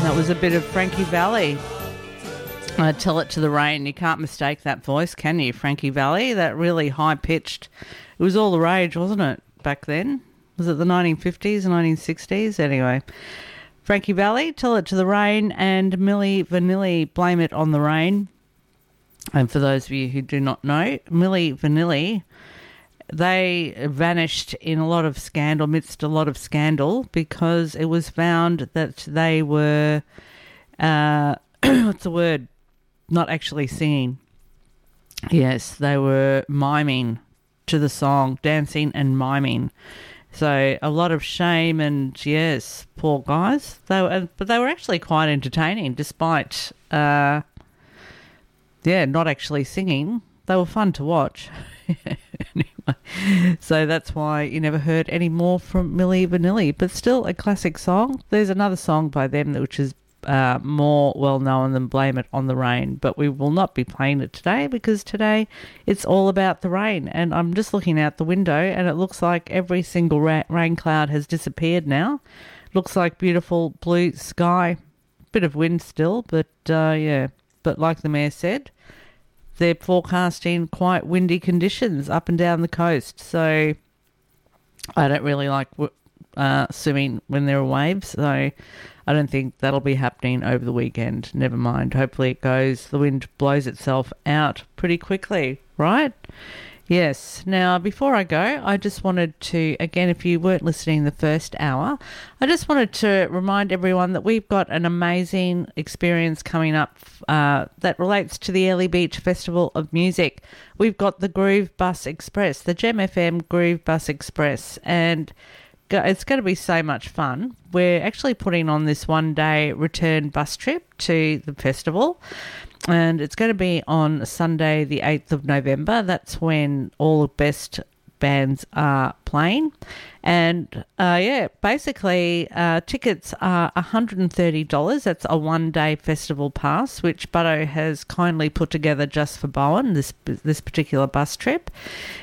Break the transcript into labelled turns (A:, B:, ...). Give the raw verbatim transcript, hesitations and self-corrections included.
A: That was a bit of Frankie Valli. Uh, Tell It to the Rain. You can't mistake that voice, can you, Frankie Valli? That really high-pitched. It was all the rage, wasn't it, back then? Was it the nineteen fifties, nineteen sixties? Anyway, Frankie Valli, Tell It to the Rain, and Milli Vanilli, Blame It on the Rain. And for those of you who do not know, Milli Vanilli, they vanished in a lot of scandal, amidst a lot of scandal, because it was found that they were, uh, what's the word, not actually singing. Yes, they were miming to the song, dancing and miming. So a lot of shame and, yes, poor guys. They were, but they were actually quite entertaining despite, uh, yeah, not actually singing. They were fun to watch. Anyway, so that's why you never heard any more from Milli Vanilli, but still a classic song. There's another song by them which is uh, more well-known than Blame It on the Rain, but we will not be playing it today because today it's all about the rain. And I'm just looking out the window and it looks like every single ra- rain cloud has disappeared now. Looks like beautiful blue sky, bit of wind still, but uh, yeah, but like the mayor said, they're forecasting quite windy conditions up and down the coast. So I don't really like uh, swimming when there are waves. So I don't think that'll be happening over the weekend. Never mind. Hopefully it goes, the wind blows itself out pretty quickly, right? Yes. Now, before I go, I just wanted to, again, if you weren't listening the first hour, I just wanted to remind everyone that we've got an amazing experience coming up uh, that relates to the Airlie Beach Festival of Music. We've got the Groove Bus Express, the Gem F M Groove Bus Express, and it's going to be so much fun. We're actually putting on this one-day return bus trip to the festival, and it's going to be on Sunday the eighth of November. That's when all the best bands are playing. And, uh, yeah, basically uh, tickets are one hundred thirty dollars. That's a one-day festival pass, which Butto has kindly put together just for Bowen, this this particular bus trip.